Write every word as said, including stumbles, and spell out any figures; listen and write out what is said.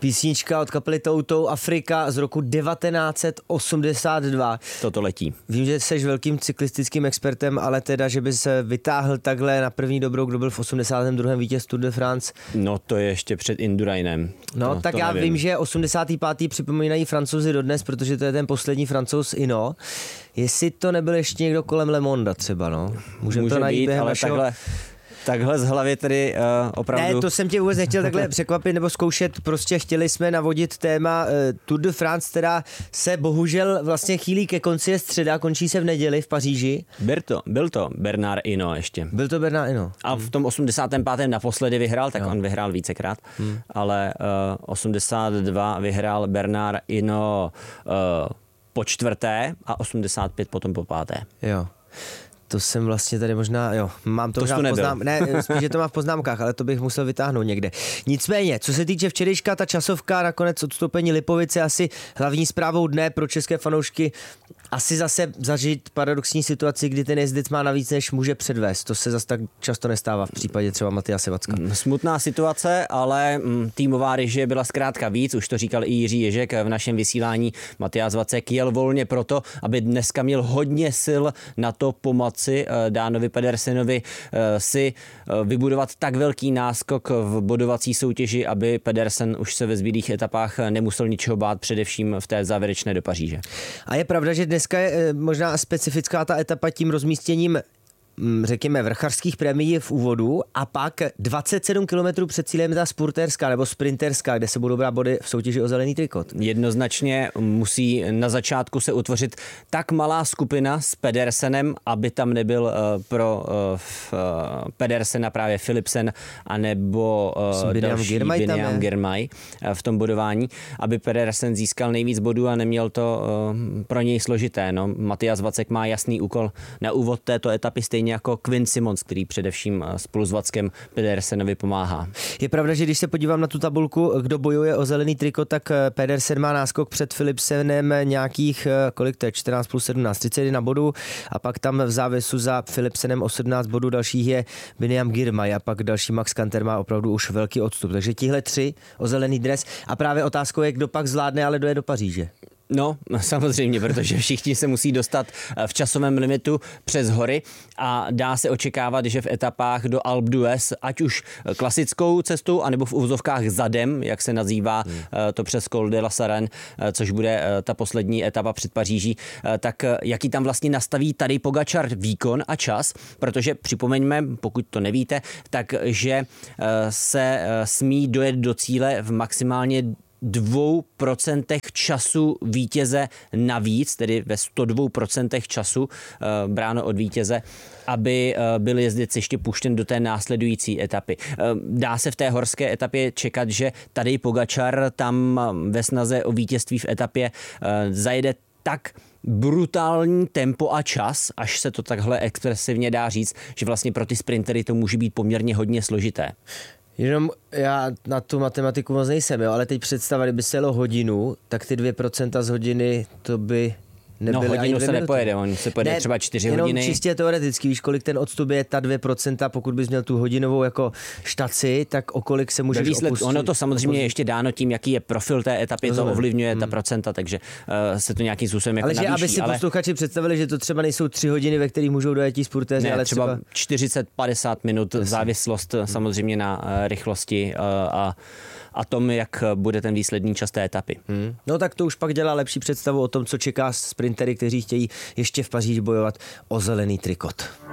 Písnička od kapely Toutou Afrika z roku devatenáct set osmdesát dva. Toto letí. Vím, že jsi velkým cyklistickým expertem, ale teda, že bys vytáhl takhle na první dobrou, kdo byl v osmdesátém druhém vítěz Tour de France. No to je ještě před Indurainem. No, no tak já nevím. Vím, že osmdesátý pátý připomínají Francouzi dodnes, protože to je ten poslední Francouz Ino. Jestli to nebyl ještě někdo kolem Le Monde třeba, no. Můžeme Může to najít být, během ale našeho... takhle... Takhle z hlavy tedy uh, opravdu... Ne, to jsem tě vůbec nechtěl takhle překvapit nebo zkoušet, prostě chtěli jsme navodit téma uh, Tour de France, která se bohužel vlastně chýlí ke konci, je středa, končí se v neděli v Paříži. Byl to, byl to Bernard Hinault ještě. Byl to Bernard Hinault. A v tom osmdesátém pátém naposledy vyhrál, tak jo. On vyhrál vícekrát, hmm. ale uh, osmdesát dva vyhrál Bernard Hinault uh, po čtvrté a osmdesát pět potom po páté. Jo. To jsem vlastně tady možná, jo, mám to, to možná v poznám, ne, spíš, že to mám v poznámkách, ale to bych musel vytáhnout někde. Nicméně, co se týče včerejška, ta časovka, nakonec odstoupení Lipovice, asi hlavní zprávou dne pro české fanoušky, asi zase zažít paradoxní situaci, kdy ten jezdec má navíc, než může předvést. To se zase tak často nestává v případě třeba Matyase Vacka. Smutná situace, ale týmová režie byla zkrátka víc, už to říkal i Jiří Ježek v našem vysílání. Matyáš Vacek jel volně proto, aby dneska měl hodně sil na to pomoci Dánovi Pedersenovi si vybudovat tak velký náskok v bodovací soutěži, aby Pedersen už se ve zbylých etapách nemusel ničeho bát, především v té závěrečné do Paříže. A je pravda, že dneska je možná specifická ta etapa tím rozmístěním, řekněme, vrchařských prémií v úvodu a pak dvacet sedm kilometrů před cílem ta spurterská nebo sprinterská, kde se budou brát body v soutěži o zelený trikot. Jednoznačně musí na začátku se utvořit tak malá skupina s Pedersenem, aby tam nebyl uh, pro uh, Pedersena právě Philipsen anebo uh, další Biniam Girmay v tom bodování, aby Pedersen získal nejvíc bodů a neměl to uh, pro něj složité. No, Matyáš Vacek má jasný úkol na úvod této etapy, stejně jako Quinn Simmons, který především spolu s Vackem Pedersenovi pomáhá. Je pravda, že když se podívám na tu tabulku, kdo bojuje o zelený triko, tak Pedersen má náskok před Philipsenem nějakých, kolik to je, čtrnáct plus sedmnáct, třicet jedna bodů a pak tam v závěsu za Philipsenem o sedmnáct bodů dalších je Biniam Girmay a pak další Max Kanter má opravdu už velký odstup. Takže tihle tři o zelený dres a právě otázkou je, kdo pak zvládne, ale doje do Paříže. No, samozřejmě, protože všichni se musí dostat v časovém limitu přes hory a dá se očekávat, že v etapách do Alpe d'Huez, ať už klasickou cestou, anebo v úvozovkách zadem, jak se nazývá hmm. to přes Col de la Sarenne, což bude ta poslední etapa před Paříží, tak jaký tam vlastně nastaví tady Pogačar výkon a čas, protože připomeňme, pokud to nevíte, takže se smí dojet do cíle v maximálně dvou procentech času vítěze navíc, tedy ve sto dvou procentech času e, bráno od vítěze, aby e, byl jezdec ještě puštěn do té následující etapy. E, dá se v té horské etapě čekat, že tady Pogačar tam ve snaze o vítězství v etapě e, zajede tak brutální tempo a čas, až se to takhle expresivně dá říct, že vlastně pro ty sprintery to může být poměrně hodně složité. Jenom já na tu matematiku moc nejsem, jo, ale teď představa, kdyby se jelo hodinu, tak ty dvě procenta z hodiny to by nebyly. No hodinu se minuty. nepojede, on se pojede ne, třeba čtyři jenom hodiny. Jenom čistě teoreticky, víš, kolik ten odstup je ta dvě procenta, pokud bys měl tu hodinovou jako štaci, tak o kolik se můžeš výsled, opustit. Ono to samozřejmě je ještě dáno tím, jaký je profil té etapy, Rozumím. To ovlivňuje hmm. ta procenta, takže uh, se to nějakým způsobem jako ale navýší. Ale že aby si ale... posluchači představili, že to třeba nejsou tři hodiny, ve kterých můžou dojet tí spurtéři, ne, ale třeba, třeba čtyřicet padesát minut, Jasně. závislost hmm. samozřejmě na uh, rychlosti uh, a a tom, jak bude ten výsledný čas té etapy. Hmm. No tak to už pak dělá lepší představu o tom, co čeká sprintery, kteří chtějí ještě v Paříži bojovat o zelený trikot.